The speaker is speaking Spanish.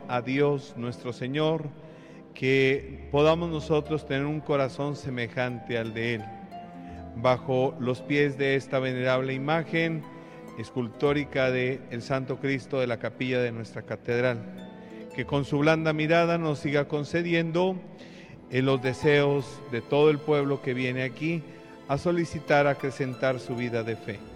a Dios nuestro Señor, que podamos nosotros tener un corazón semejante al de Él. Bajo los pies de esta venerable imagen escultórica de el Santo Cristo de la capilla de nuestra catedral, que con su blanda mirada nos siga concediendo los deseos de todo el pueblo que viene aquí a solicitar acrecentar su vida de fe.